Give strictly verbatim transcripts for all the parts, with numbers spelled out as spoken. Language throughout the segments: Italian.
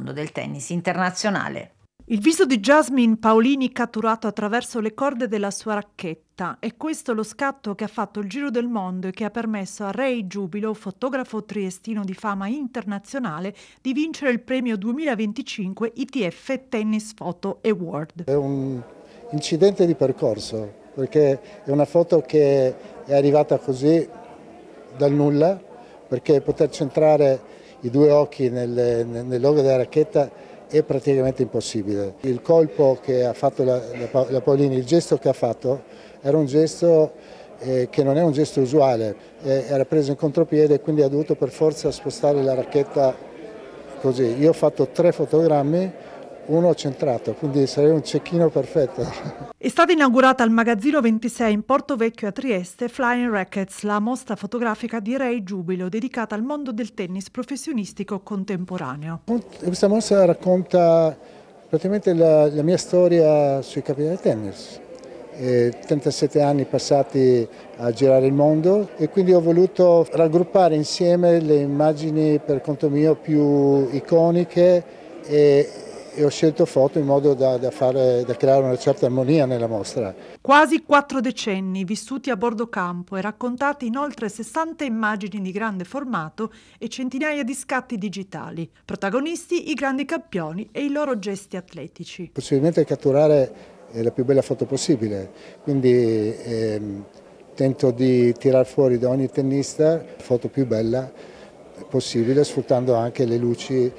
mondo del tennis internazionale. Il viso di Jasmine Paolini catturato attraverso le corde della sua racchetta. È questo lo scatto che ha fatto il giro del mondo e che ha permesso a Ray Giubilo, fotografo triestino di fama internazionale, di vincere il premio duemilaventicinque I T F Tennis Photo Award. È un incidente di percorso, perché è una foto che è arrivata così dal nulla, perché poter centrare i due occhi nel, nel logo della racchetta è praticamente impossibile. Il colpo che ha fatto la, la, la Paolini, il gesto che ha fatto, era un gesto eh, che non è un gesto usuale, eh, era preso in contropiede e quindi ha dovuto per forza spostare la racchetta così. Io ho fatto tre fotogrammi, uno centrato, quindi sarei un cecchino perfetto. È stata inaugurata al Magazzino ventisei in Porto Vecchio a Trieste Flying Rackets, la mostra fotografica di Ray Giubilo dedicata al mondo del tennis professionistico contemporaneo. Questa mostra racconta praticamente la, la mia storia sui campi del tennis. E trentasette anni passati a girare il mondo e quindi ho voluto raggruppare insieme le immagini per conto mio più iconiche e e ho scelto foto in modo da, da, fare, da creare una certa armonia nella mostra. Quasi quattro decenni vissuti a bordo campo e raccontati in oltre sessanta immagini di grande formato e centinaia di scatti digitali. Protagonisti i grandi campioni e i loro gesti atletici. Possibilmente catturare la più bella foto possibile, quindi ehm, tento di tirar fuori da ogni tennista la foto più bella possibile, sfruttando anche le luci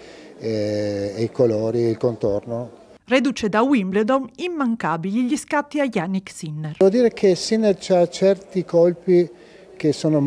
e i colori, il contorno. Reduce da Wimbledon immancabili gli scatti a Jannik Sinner. Devo dire che Sinner ha certi colpi che sono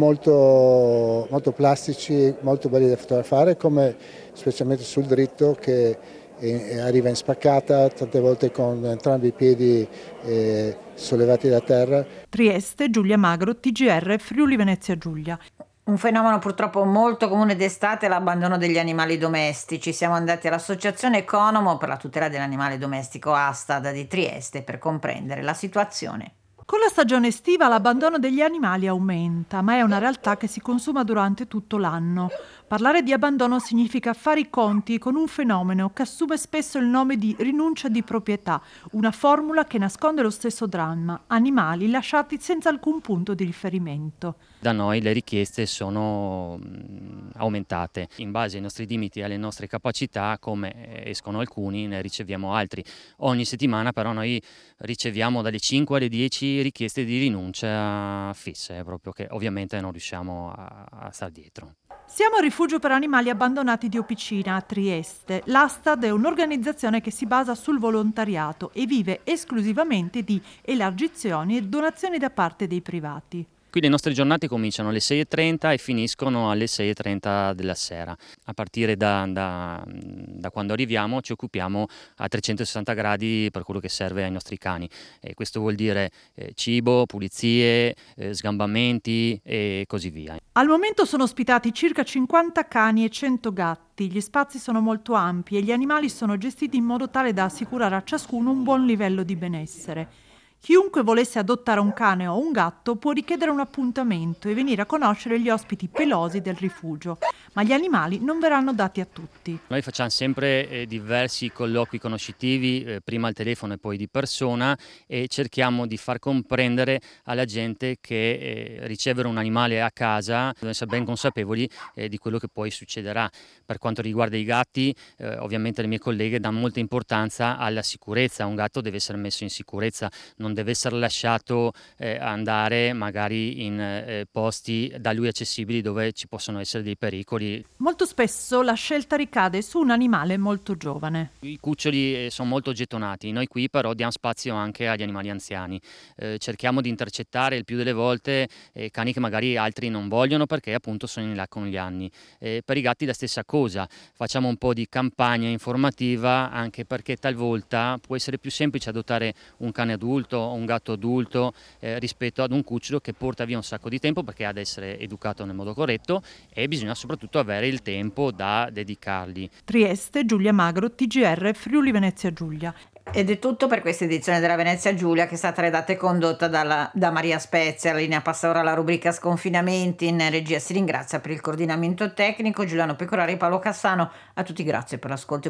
molto, molto plastici, molto belli da fotografare, come specialmente sul dritto che è, arriva in spaccata, tante volte con entrambi i piedi eh, sollevati da terra. Trieste, Giulia Magro, T G R, Friuli Venezia Giulia. Un fenomeno purtroppo molto comune d'estate è l'abbandono degli animali domestici. Siamo andati all'Associazione Economo per la tutela dell'animale domestico Astad di Trieste per comprendere la situazione. Con la stagione estiva l'abbandono degli animali aumenta, ma è una realtà che si consuma durante tutto l'anno. Parlare di abbandono significa fare i conti con un fenomeno che assume spesso il nome di rinuncia di proprietà, una formula che nasconde lo stesso dramma, animali lasciati senza alcun punto di riferimento. Da noi le richieste sono aumentate. In base ai nostri limiti e alle nostre capacità, come escono alcuni, ne riceviamo altri. Ogni settimana però noi riceviamo dalle cinque alle dieci richieste di rinuncia fisse, proprio che ovviamente non riusciamo a, a stare dietro. Siamo al rifugio per animali abbandonati di Opicina a Trieste. L'Astad è un'organizzazione che si basa sul volontariato e vive esclusivamente di elargizioni e donazioni da parte dei privati. Qui le nostre giornate cominciano alle sei e trenta e finiscono alle sei e trenta della sera. A partire da, da, da quando arriviamo ci occupiamo a trecentosessanta gradi per quello che serve ai nostri cani. E questo vuol dire eh, cibo, pulizie, eh, sgambamenti e così via. Al momento sono ospitati circa cinquanta cani e cento gatti. Gli spazi sono molto ampi e gli animali sono gestiti in modo tale da assicurare a ciascuno un buon livello di benessere. Chiunque volesse adottare un cane o un gatto può richiedere un appuntamento e venire a conoscere gli ospiti pelosi del rifugio, ma gli animali non verranno dati a tutti. Noi facciamo sempre eh, diversi colloqui conoscitivi, eh, prima al telefono e poi di persona, e cerchiamo di far comprendere alla gente che eh, ricevere un animale a casa deve essere ben consapevoli eh, di quello che poi succederà. Per quanto riguarda i gatti, eh, ovviamente le mie colleghe danno molta importanza alla sicurezza. Un gatto deve essere messo in sicurezza, non deve essere lasciato eh, andare magari in eh, posti da lui accessibili dove ci possono essere dei pericoli. Molto spesso la scelta ricade su un animale molto giovane. I cuccioli eh, sono molto gettonati, noi qui però diamo spazio anche agli animali anziani. Eh, cerchiamo di intercettare il più delle volte eh, cani che magari altri non vogliono perché appunto sono in là con gli anni. Eh, per i gatti la stessa cosa, facciamo un po' di campagna informativa anche perché talvolta può essere più semplice adottare un cane adulto o un gatto adulto eh, rispetto ad un cucciolo che porta via un sacco di tempo perché ha ad essere educato nel modo corretto e bisogna soprattutto avere il tempo da dedicargli. Trieste, Giulia Magro, T G R, Friuli Venezia Giulia. Ed è tutto per questa edizione della Venezia Giulia che è stata redatta e condotta dalla, da Maria Spezia. Alla linea passa ora la rubrica Sconfinamenti. In regia si ringrazia per il coordinamento tecnico Giuliano Pecorari e Paolo Cassano. A tutti grazie per l'ascolto.